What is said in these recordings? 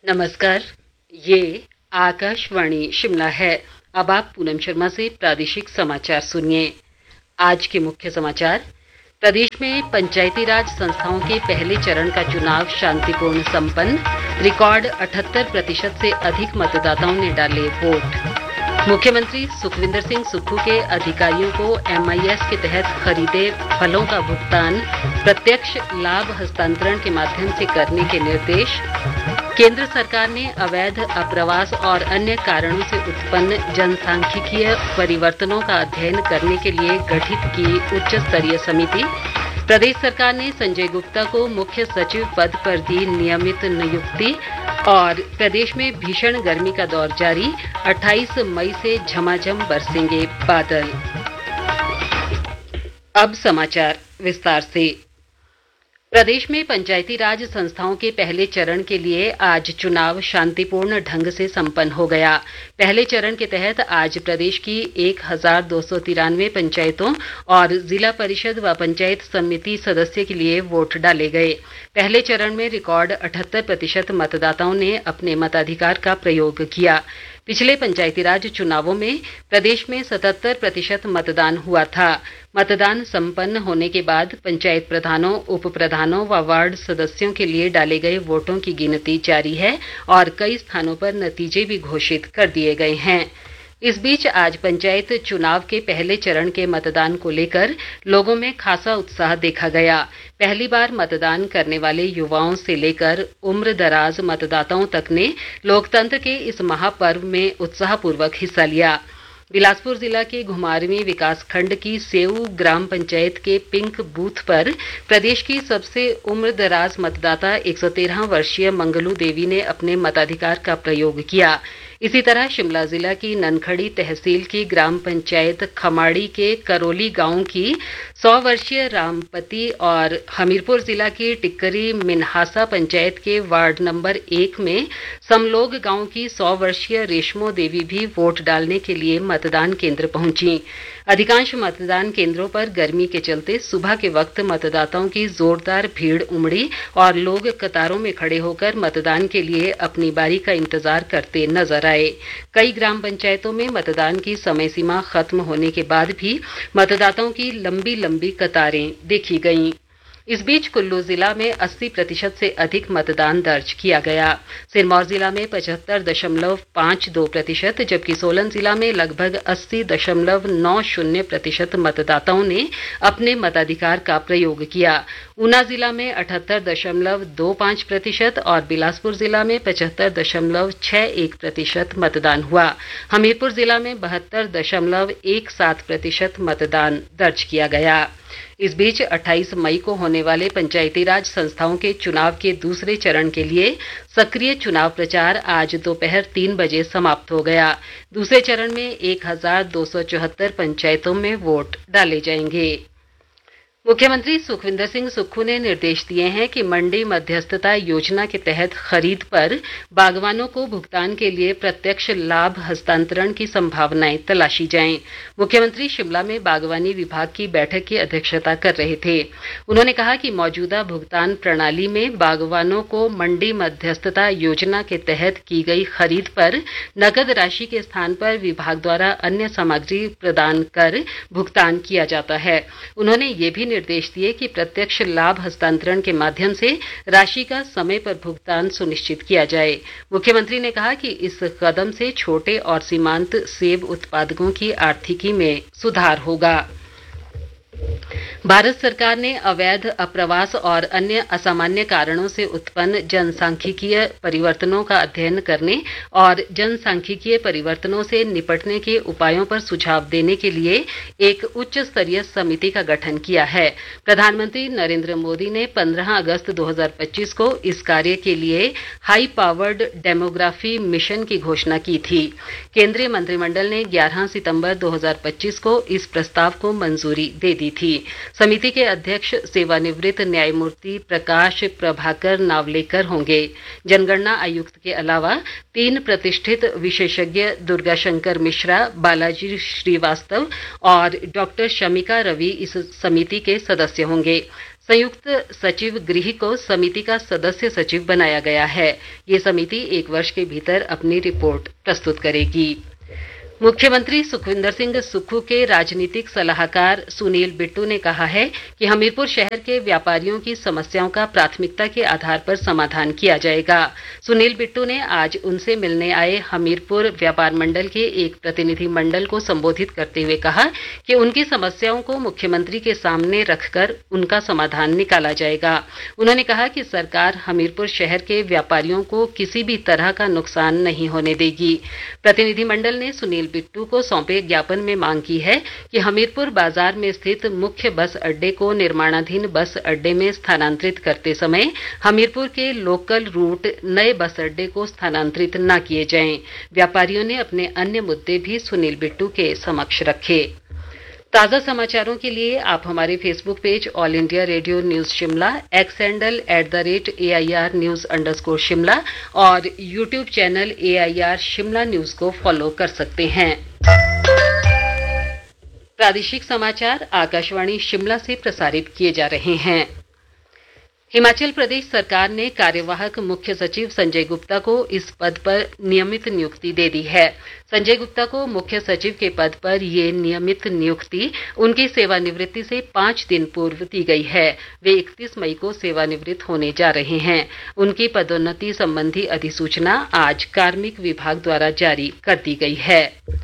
नमस्कार। ये आकाशवाणी शिमला है। अब आप पूनम शर्मा से प्रादेशिक समाचार सुनिए। आज के मुख्य समाचार। प्रदेश में पंचायती राज संस्थाओं के पहले चरण का चुनाव शांतिपूर्ण संपन्न। रिकॉर्ड 78% से अधिक मतदाताओं ने डाले वोट। मुख्यमंत्री सुखविंदर सिंह सुक्खू के अधिकारियों को MIS के तहत खरीदे फलों का भुगतान प्रत्यक्ष लाभ हस्तांतरण के माध्यम से करने के निर्देश। केंद्र सरकार ने अवैध अप्रवास और अन्य कारणों से उत्पन्न जनसांख्यिकीय परिवर्तनों का अध्ययन करने के लिए गठित की उच्च स्तरीय समिति। प्रदेश सरकार ने संजय गुप्ता को मुख्य सचिव पद पर दी नियमित नियुक्ति। और प्रदेश में भीषण गर्मी का दौर जारी। 28 मई से झमाझम बरसेंगे बादल। अब समाचार विस्तार से। प्रदेश में पंचायती राज संस्थाओं के पहले चरण के लिए आज चुनाव शांतिपूर्ण ढंग से संपन्न हो गया। पहले चरण के तहत आज प्रदेश की 1293 पंचायतों और जिला परिषद व पंचायत समिति सदस्य के लिए वोट डाले गए। पहले चरण में रिकॉर्ड 78% मतदाताओं ने अपने मताधिकार का प्रयोग किया। पिछले पंचायती राज चुनावों में प्रदेश में 77% मतदान हुआ था। मतदान संपन्न होने के बाद पंचायत प्रधानों, उप प्रधानों व वार्ड सदस्यों के लिए डाले गए वोटों की गिनती जारी है और कई स्थानों पर नतीजे भी घोषित कर दिए गए हैं। इस बीच आज पंचायत चुनाव के पहले चरण के मतदान को लेकर लोगों में खासा उत्साह देखा गया। पहली बार मतदान करने वाले युवाओं से लेकर उम्रदराज मतदाताओं तक ने लोकतंत्र के इस महापर्व में उत्साहपूर्वक हिस्सा लिया। बिलासपुर जिला के घुमारवीं विकासखंड की सेऊ ग्राम पंचायत के पिंक बूथ पर प्रदेश की सबसे उम्रदराज मतदाता 113 वर्षीय मंगलू देवी ने अपने मताधिकार का प्रयोग किया। इसी तरह शिमला जिला की ननखड़ी तहसील की ग्राम पंचायत खमाड़ी के करोली गांव की 100 वर्षीय रामपति और हमीरपुर जिला की टिक्करी मिन्हासा पंचायत के वार्ड नंबर 1 में समलोग गांव की 100 वर्षीय रेशमो देवी भी वोट डालने के लिए मतदान केंद्र पहुंची। अधिकांश मतदान केंद्रों पर गर्मी के चलते सुबह के वक्त मतदाताओं की जोरदार भीड़ उमड़ी और लोग कतारों में खड़े होकर मतदान के लिए अपनी बारी का इंतजार करते नजर आए। कई ग्राम पंचायतों में मतदान की समय सीमा खत्म होने के बाद भी मतदाताओं की लंबी लंबी कतारें देखी गईं। इस बीच कुल्लू जिला में 80% से अधिक मतदान दर्ज किया गया। सिरमौर जिला में 75.52%, जबकि सोलन जिला में लगभग 80.90% मतदाताओं ने अपने मताधिकार का प्रयोग किया। ऊना जिला में 78.25% और बिलासपुर जिला में 75.61% मतदान हुआ। हमीरपुर जिला में 72.17% मतदान दर्ज किया गया। इस बीच 28 मई को होने वाले पंचायती राज संस्थाओं के चुनाव के दूसरे चरण के लिए सक्रिय चुनाव प्रचार आज दोपहर 3 बजे समाप्त हो गया। दूसरे चरण में 1274 पंचायतों में वोट डाले जाएंगे। मुख्यमंत्री सुखविंदर सिंह सुक्खू ने निर्देश दिए हैं कि मंडी मध्यस्थता योजना के तहत खरीद पर बागवानों को भुगतान के लिए प्रत्यक्ष लाभ हस्तांतरण की संभावनाएं तलाशी जाएं। मुख्यमंत्री शिमला में बागवानी विभाग की बैठक की अध्यक्षता कर रहे थे। उन्होंने कहा कि मौजूदा भुगतान प्रणाली में बागवानों को मंडी मध्यस्थता योजना के तहत की गई खरीद पर नकद राशि के स्थान पर विभाग द्वारा अन्य सामग्री प्रदान कर भुगतान किया जाता है। उन्होंने ये भी निर्देश दिए कि प्रत्यक्ष लाभ हस्तांतरण के माध्यम से राशि का समय पर भुगतान सुनिश्चित किया जाए। मुख्यमंत्री ने कहा कि इस कदम से छोटे और सीमांत सेब उत्पादकों की आर्थिकी में सुधार होगा। भारत सरकार ने अवैध अप्रवास और अन्य असामान्य कारणों से उत्पन्न जनसांख्यिकीय परिवर्तनों का अध्ययन करने और जनसांख्यिकीय परिवर्तनों से निपटने के उपायों पर सुझाव देने के लिए एक उच्च स्तरीय समिति का गठन किया है। प्रधानमंत्री नरेंद्र मोदी ने 15 अगस्त 2025 को इस कार्य के लिए हाई पावर्ड डेमोग्राफी मिशन की घोषणा की थी। केंद्रीय मंत्रिमंडल ने 11 सितंबर 2025 को इस प्रस्ताव को मंजूरी दे दी थी। समिति के अध्यक्ष सेवानिवृत्त न्यायमूर्ति प्रकाश प्रभाकर नावलेकर होंगे। जनगणना आयुक्त के अलावा 3 प्रतिष्ठित विशेषज्ञ दुर्गाशंकर मिश्रा, बालाजी श्रीवास्तव और डॉक्टर शमिका रवि इस समिति के सदस्य होंगे। संयुक्त सचिव गृह को समिति का सदस्य सचिव बनाया गया है। ये समिति 1 वर्ष के भीतर अपनी रिपोर्ट प्रस्तुत करेगी। मुख्यमंत्री सुखविंदर सिंह सुक्खू के राजनीतिक सलाहकार सुनील बिट्टू ने कहा है कि हमीरपुर शहर के व्यापारियों की समस्याओं का प्राथमिकता के आधार पर समाधान किया जाएगा। सुनील बिट्टू ने आज उनसे मिलने आए हमीरपुर व्यापार मंडल के एक प्रतिनिधि मंडल को संबोधित करते हुए कहा कि उनकी समस्याओं को मुख्यमंत्री के सामने रखकर उनका समाधान निकाला जाएगा। उन्होंने कहा कि सरकार हमीरपुर शहर के व्यापारियों को किसी भी तरह का नुकसान नहीं होने देगी। प्रतिनिधि मंडल ने सुनील बिट्टू को सौंपे ज्ञापन में मांग की है कि हमीरपुर बाजार में स्थित मुख्य बस अड्डे को निर्माणाधीन बस अड्डे में स्थानांतरित करते समय हमीरपुर के लोकल रूट नए बस अड्डे को स्थानांतरित न किए जाएं। व्यापारियों ने अपने अन्य मुद्दे भी सुनील बिट्टू के समक्ष रखे। ताज़ा समाचारों के लिए आप हमारे Facebook page all India radio news Shimla, x handle @AIR News_ Shimla और YouTube channel AIR Shimla news को फॉलो कर सकते हैं। प्रादेशिक समाचार आकाशवाणी शिमला से प्रसारित किए जा रहे हैं। हिमाचल प्रदेश सरकार ने कार्यवाहक मुख्य सचिव संजय गुप्ता को इस पद पर नियमित नियुक्ति दे दी है। संजय गुप्ता को मुख्य सचिव के पद पर ये नियमित नियुक्ति उनकी सेवानिवृत्ति से 5 दिन पूर्व दी गई है। वे 31 मई को सेवानिवृत्त होने जा रहे हैं। उनकी पदोन्नति संबंधी अधिसूचना आज कार्मिक विभाग द्वारा जारी कर दी गई है।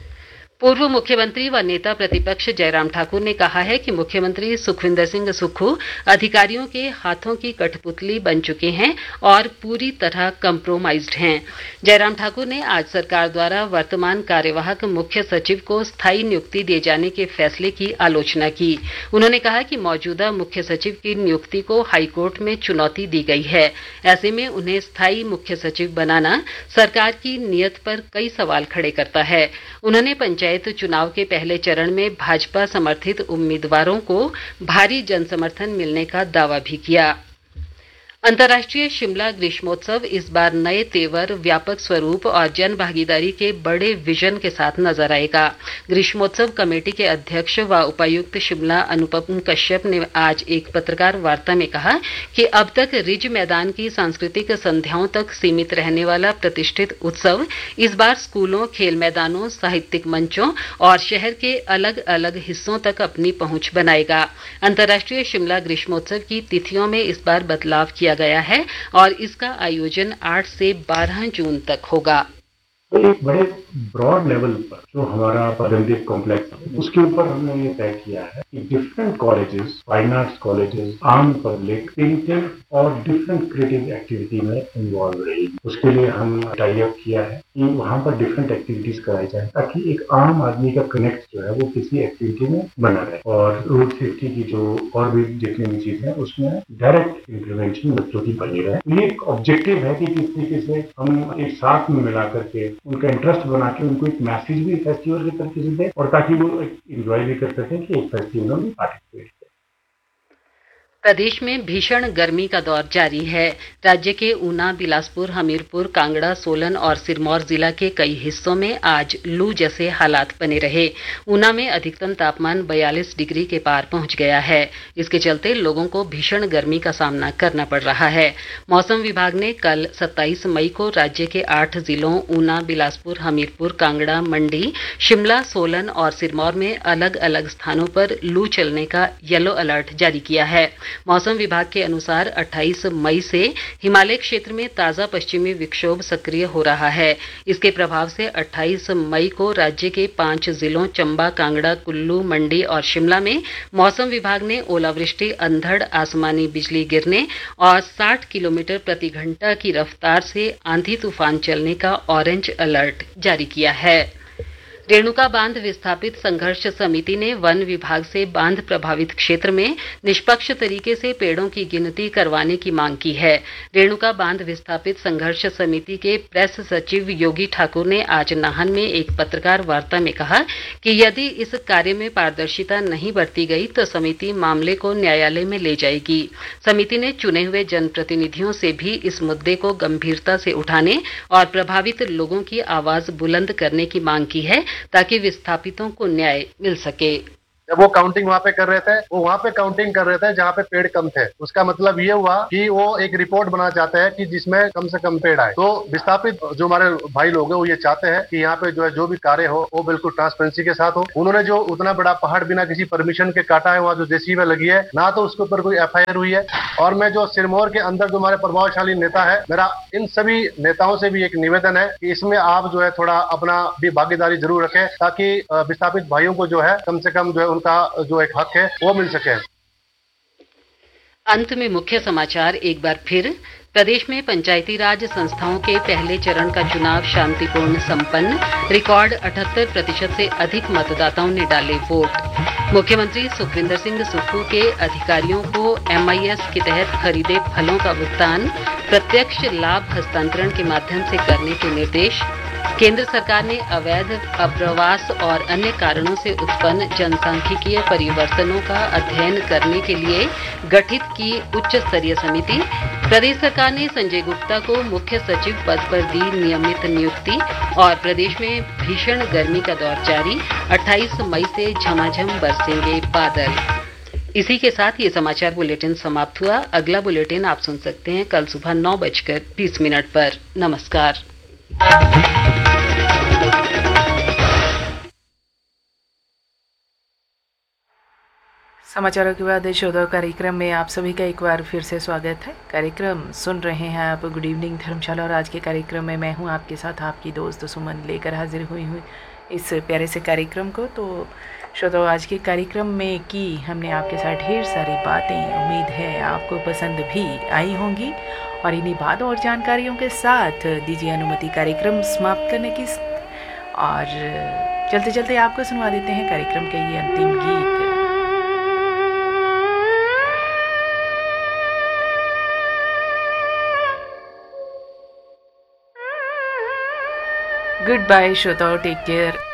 पूर्व मुख्यमंत्री व नेता प्रतिपक्ष जयराम ठाकुर ने कहा है कि मुख्यमंत्री सुखविंदर सिंह सुक्खू अधिकारियों के हाथों की कठपुतली बन चुके हैं और पूरी तरह कंप्रोमाइज्ड हैं। जयराम ठाकुर ने आज सरकार द्वारा वर्तमान कार्यवाहक मुख्य सचिव को स्थायी नियुक्ति दिए जाने के फैसले की आलोचना की। उन्होंने कहा कि मौजूदा मुख्य सचिव की नियुक्ति को हाईकोर्ट में चुनौती दी गई है। ऐसे में उन्हें स्थायी मुख्य सचिव बनाना सरकार की नीयत पर कई सवाल खड़े करता है। उन्होंने पंचायत चुनाव के पहले चरण में भाजपा समर्थित उम्मीदवारों को भारी जनसमर्थन मिलने का दावा भी किया। अंतर्राष्ट्रीय शिमला ग्रीष्मोत्सव इस बार नए तेवर, व्यापक स्वरूप और जन भागीदारी के बड़े विजन के साथ नजर आएगा। ग्रीष्मोत्सव कमेटी के अध्यक्ष व उपायुक्त शिमला अनुपम कश्यप ने आज एक पत्रकार वार्ता में कहा कि अब तक रिज मैदान की सांस्कृतिक संध्याओं तक सीमित रहने वाला प्रतिष्ठित उत्सव इस बार स्कूलों, खेल मैदानों, साहित्यिक मंचों और शहर के अलग अलग हिस्सों तक अपनी पहुंच बनाएगा। अंतर्राष्ट्रीय शिमला ग्रीष्मोत्सव की तिथियों में इस बार बदलाव किया गया है और इसका आयोजन 8 से 12 जून तक होगा। एक बड़े ब्रॉड लेवल पर जो हमारा परमदीप कॉम्प्लेक्स है उसके ऊपर हमने ये तय किया है कि different colleges, fine arts colleges, आम पब्लिक, पेंटिंग और डिफरेंट क्रिएटिव एक्टिविटी में इन्वॉल्व रहेगी। उसके लिए हम टाई अप किया है कि वहाँ पर डिफरेंट एक्टिविटीज कराई जाए ताकि एक आम आदमी का कनेक्ट जो है वो किसी एक्टिविटी में बना रहे। और रोड सेफ्टी की जो और भी जितनी भी चीज है उसमें डायरेक्ट इंटरवेंशन बच्चों की बनी रहे। ये एक ऑब्जेक्टिव है कि किस तरीके से हम एक साथ में मिला करके उनका इंटरेस्ट बना के उनको एक मैसेज भी फेस्टिवल के तरीके से दें और ताकि वो एंजॉय भी कर सकें कि एक फेस्टिवल में पार्टिसिपेट करें। प्रदेश में भीषण गर्मी का दौर जारी है। राज्य के ऊना, बिलासपुर, हमीरपुर, कांगड़ा, सोलन और सिरमौर जिला के कई हिस्सों में आज लू जैसे हालात बने रहे। ऊना में अधिकतम तापमान 42 डिग्री के पार पहुंच गया है। इसके चलते लोगों को भीषण गर्मी का सामना करना पड़ रहा है। मौसम विभाग ने कल 27 मई को राज्य के 8 जिलों ऊना, बिलासपुर, हमीरपुर, कांगड़ा, मंडी, शिमला, सोलन और सिरमौर में अलग अलग स्थानों पर लू चलने का येलो अलर्ट जारी किया है। मौसम विभाग के अनुसार 28 मई से हिमालय क्षेत्र में ताजा पश्चिमी विक्षोभ सक्रिय हो रहा है। इसके प्रभाव से 28 मई को राज्य के 5 जिलों चंबा, कांगड़ा, कुल्लू, मंडी और शिमला में मौसम विभाग ने ओलावृष्टि, अंधड़, आसमानी बिजली गिरने और 60 किलोमीटर प्रति घंटा की रफ्तार से आंधी तूफान चलने का ऑरेंज अलर्ट जारी किया है। रेणुका बांध विस्थापित संघर्ष समिति ने वन विभाग से बांध प्रभावित क्षेत्र में निष्पक्ष तरीके से पेड़ों की गिनती करवाने की मांग की है। रेणुका बांध विस्थापित संघर्ष समिति के प्रेस सचिव योगी ठाकुर ने आज नाहन में एक पत्रकार वार्ता में कहा कि यदि इस कार्य में पारदर्शिता नहीं बरती गई तो समिति मामले को न्यायालय में ले जाएगी। समिति ने चुने हुए जनप्रतिनिधियों से भी इस मुद्दे को गंभीरता से उठाने और प्रभावित लोगों की आवाज बुलंद करने की मांग की है ताकि विस्थापितों को न्याय मिल सके। जब वो काउंटिंग वहाँ पे कर रहे थे, वो वहाँ पे काउंटिंग कर रहे थे जहाँ पे पेड़ कम थे। उसका मतलब ये हुआ कि वो एक रिपोर्ट बनाना चाहते हैं कि जिसमें कम से कम पेड़ आए। तो विस्थापित जो हमारे भाई लोग हैं वो ये चाहते हैं कि यहाँ पे जो है जो भी कार्य हो वो बिल्कुल ट्रांसपेरेंसी के साथ हो। उन्होंने जो उतना बड़ा पहाड़ बिना किसी परमिशन के काटा है, वहाँ जो जेसीबी लगी है, ना तो उसके ऊपर कोई एफआईआर हुई है। और मैं जो सिरमौर के अंदर जो हमारे प्रभावशाली नेता है, मेरा इन सभी नेताओं से भी एक निवेदन है कि इसमें आप जो है थोड़ा अपना भी भागीदारी जरूर रखें, ताकि विस्थापित भाइयों को जो है कम से कम जो है उनका जो एक हक है वो मिल सके। अंत में मुख्य समाचार एक बार फिर। प्रदेश में पंचायती राज संस्थाओं के पहले चरण का चुनाव शांतिपूर्ण संपन्न। रिकॉर्ड 78% से अधिक मतदाताओं ने डाले वोट। मुख्यमंत्री सुखविंदर सिंह सुक्खू के अधिकारियों को एमआईएस के तहत खरीदे फलों का भुगतान प्रत्यक्ष लाभ हस्तांतरण के माध्यम से करने के निर्देश। केंद्र सरकार ने अवैध अप्रवास और अन्य कारणों से उत्पन्न जनसांख्यिकीय परिवर्तनों का अध्ययन करने के लिए गठित की उच्च स्तरीय समिति। प्रदेश सरकार ने संजय गुप्ता को मुख्य सचिव पद पर दी नियमित नियुक्ति। और प्रदेश में भीषण गर्मी का दौर जारी, 28 मई से झमाझम बरसेंगे बादल। इसी के साथ ये समाचार बुलेटिन समाप्त हुआ। अगला बुलेटिन आप सुन सकते हैं कल सुबह 9:20 पर। नमस्कार। समाचारों के बाद श्रोताओं कार्यक्रम में आप सभी का एक बार फिर से स्वागत है। कार्यक्रम सुन रहे हैं आप गुड इवनिंग धर्मशाला, और आज के कार्यक्रम में मैं हूं आपके साथ आपकी दोस्त सुमन लेकर हाजिर हुई हूं इस प्यारे से कार्यक्रम को। तो श्रोताओं, आज के कार्यक्रम में की हमने आपके साथ ढेर सारी बातें, उम्मीद है आपको पसंद भी आई होंगी। और इन्हीं बातों और जानकारियों के साथ दीजिए अनुमति कार्यक्रम समाप्त करने की, और चलते चलते आपको सुनवा देते हैं कार्यक्रम के ये अंतिम गीत। Good bye श्रोताओ, take care.